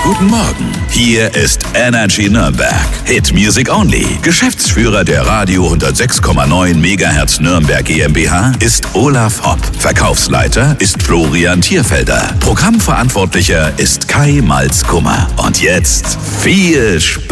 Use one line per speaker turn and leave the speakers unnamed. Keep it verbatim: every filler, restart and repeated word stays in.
Guten Morgen. Hier ist Energy Nürnberg. Hit Music Only. Geschäftsführer der Radio hundertsechs Komma neun Megahertz Nürnberg GmbH ist Olaf Hopp. Verkaufsleiter ist Florian Thierfelder. Programmverantwortlicher ist Kai Malzkummer. Und jetzt viel Spaß.